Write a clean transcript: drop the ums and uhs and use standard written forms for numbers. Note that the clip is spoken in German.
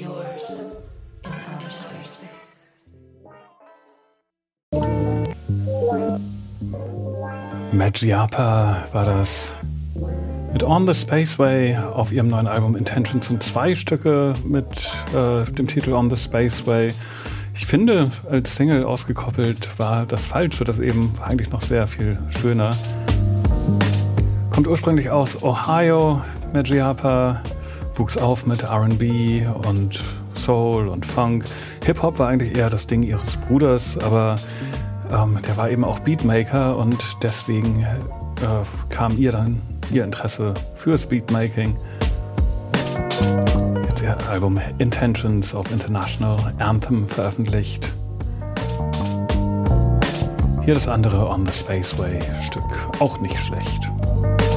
yours in outer space. Magyapa war das mit On the Spaceway auf ihrem neuen Album Intentions, sind 2 Stücke mit dem Titel On the Spaceway. Ich finde, als Single ausgekoppelt war das falsch, wird das eben eigentlich noch sehr viel schöner. Kommt ursprünglich aus Ohio, Magyapa, wuchs auf mit R&B und Soul und Funk. Hip-Hop war eigentlich eher das Ding ihres Bruders, aber der war eben auch Beatmaker und deswegen kam ihr Interesse fürs Beatmaking. Jetzt ihr Album Intentions auf International Anthem veröffentlicht. Hier das andere On the Spaceway Stück, auch nicht schlecht.